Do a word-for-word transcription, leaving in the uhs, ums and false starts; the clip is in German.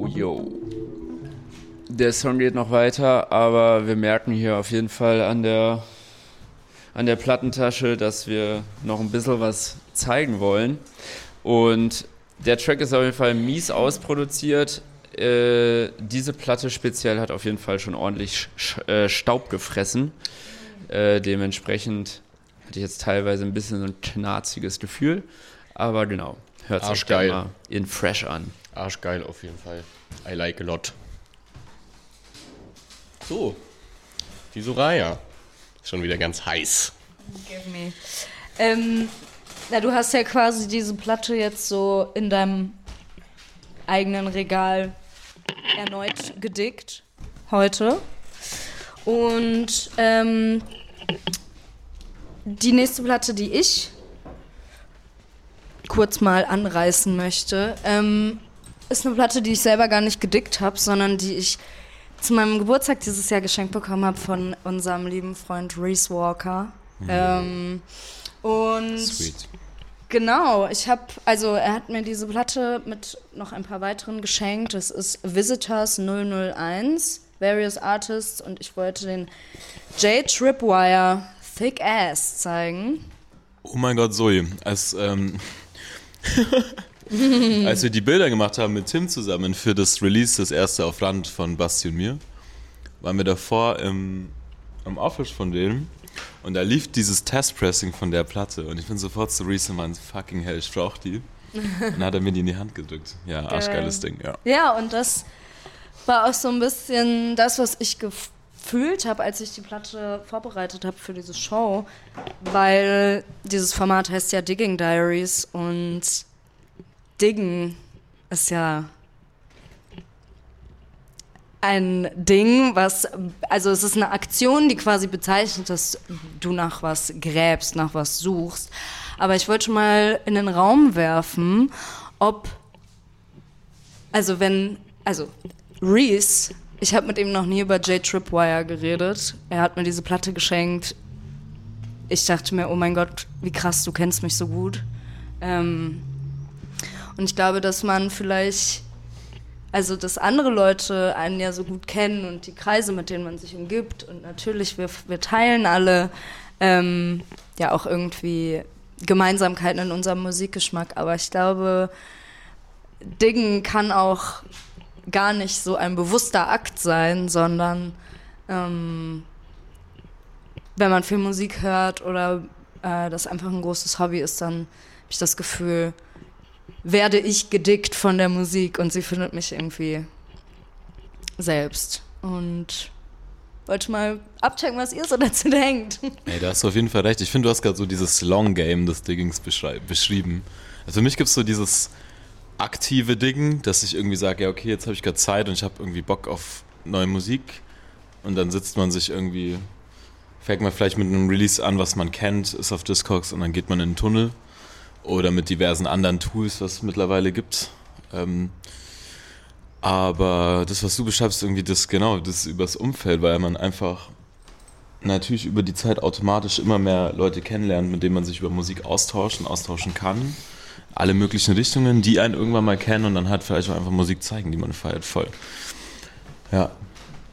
Jo. Der Song geht noch weiter, aber wir merken hier auf jeden Fall an der, an der Plattentasche, dass wir noch ein bisschen was zeigen wollen. Und der Track ist auf jeden Fall mies ausproduziert. Äh, diese Platte speziell hat auf jeden Fall schon ordentlich Sch- äh, Staub gefressen. Äh, dementsprechend hatte ich jetzt teilweise ein bisschen so ein knarziges Gefühl. Aber genau, hört sich gerne mal in Fresh an. Arschgeil auf jeden Fall. I like a lot. So, die Soraya ist schon wieder ganz heiß. Give me. Ähm, na, du hast ja quasi diese Platte jetzt so in deinem eigenen Regal erneut gedickt, heute. Und ähm, die nächste Platte, die ich kurz mal anreißen möchte, ähm, ist eine Platte, die ich selber gar nicht gedickt habe, sondern die ich zu meinem Geburtstag dieses Jahr geschenkt bekommen habe von unserem lieben Freund Reese Walker. Mhm. Ähm, und Sweet. Genau, ich habe, also er hat mir diese Platte mit noch ein paar weiteren geschenkt. Das ist Visitors null null eins, Various Artists, und ich wollte den J Tripwire Thick Ass zeigen. Oh mein Gott, Zoe, als, ähm, als wir die Bilder gemacht haben mit Tim zusammen für das Release, das erste auf Land von Basti und mir, waren wir davor im, im Office von denen und da lief dieses Testpressing von der Platte und ich bin sofort zu Reese und meinte, fucking hell, ich brauch die. Und dann hat er mir die in die Hand gedrückt. Ja, arschgeiles Ding, ja. Ja, und das war auch so ein bisschen das, was ich gefühlt habe, als ich die Platte vorbereitet habe für diese Show, weil dieses Format heißt ja Digging Diaries und Diggen ist ja ein Ding, was, also es ist eine Aktion, die quasi bezeichnet, dass du nach was gräbst, nach was suchst. Aber ich wollte mal in den Raum werfen, ob, also wenn, also Reese, ich habe mit ihm noch nie über J Tripwire geredet. Er hat mir diese Platte geschenkt. Ich dachte mir, oh mein Gott, wie krass, du kennst mich so gut. Ähm, und ich glaube, dass man vielleicht, also dass andere Leute einen ja so gut kennen und die Kreise, mit denen man sich umgibt. Und natürlich, wir, wir teilen alle ähm, ja auch irgendwie Gemeinsamkeiten in unserem Musikgeschmack. Aber ich glaube, Diggen kann auch gar nicht so ein bewusster Akt sein, sondern ähm, wenn man viel Musik hört oder äh, das einfach ein großes Hobby ist, dann habe ich das Gefühl, werde ich gedickt von der Musik und sie findet mich irgendwie selbst. Und wollte mal abchecken, was ihr so dazu denkt. Ey, da hast du auf jeden Fall recht. Ich finde, du hast gerade so dieses Long Game des Diggings beschrei- beschrieben. Also für mich gibt es so dieses aktive Diggen, dass ich irgendwie sage, ja okay, jetzt habe ich gerade Zeit und ich habe irgendwie Bock auf neue Musik und dann sitzt man sich irgendwie, fängt man vielleicht mit einem Release an, was man kennt, ist auf Discogs und dann geht man in den Tunnel oder mit diversen anderen Tools, was es mittlerweile gibt. Ähm, aber das, was du beschreibst, irgendwie das, genau, das übers Umfeld, weil man einfach natürlich über die Zeit automatisch immer mehr Leute kennenlernt, mit denen man sich über Musik austauscht und austauschen kann. Alle möglichen Richtungen, die einen irgendwann mal kennen und dann halt vielleicht auch einfach Musik zeigen, die man feiert, voll. Ja,